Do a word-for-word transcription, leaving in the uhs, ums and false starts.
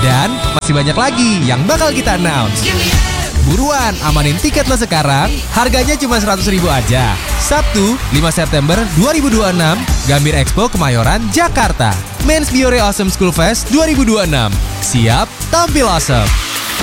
Dan masih banyak lagi yang bakal kita announce. Buruan amanin tiket lo sekarang, harganya cuma seratus ribu aja. Sabtu lima September dua ribu dua puluh enam, Gambir Expo Kemayoran, Jakarta. Men's Biore Awesome School Fest dua ribu dua puluh enam. Siap tampil awesome.